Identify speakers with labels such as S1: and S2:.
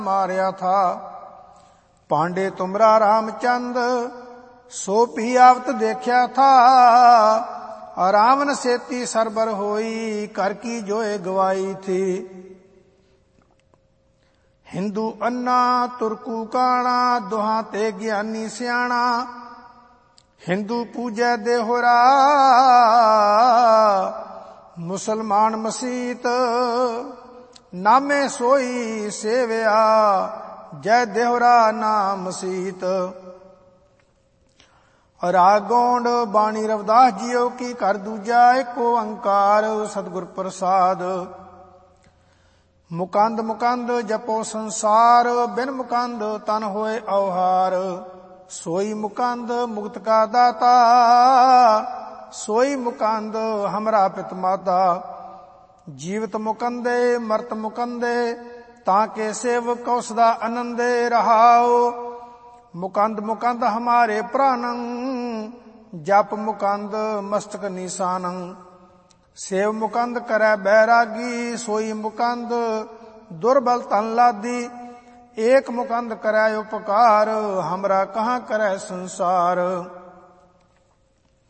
S1: मार्या था। पांडे तुमरा रामचंद सो पी आवत देखा था। रावण सेती सरबर होई कर की जोए गवाई थी। हिंदू अन्ना तुर्कू काणा दुहा ते ज्ञानी सियाणा। हिंदू पूजै देहोरा मुसलमान मसीत। नामे सोई सेवया जय देहोरा नाम मसीत। राग गौंड बाणी रविदास जीओ की कर दूजा एको अंकार सतगुर प्रसाद। मुकंद मुकंद जपो संसार बिन मुकंद तन होए अवहार। सोई मुकंद मुक्त का दाता सोई मुकंद हमरा पित माता। जीवत मुकंदे मरत मुकंदे ताके सेवक उसदा आनंदे रहाओ। मुकंद मुकंद हमारे प्राणं जप मुकंद मस्तक निशानं। सेव मुकंद करे बैरागी सोई मुकंद दुर्बल तन लादी। एक मुकंद करे उपकार हमरा कहाँ करे संसार।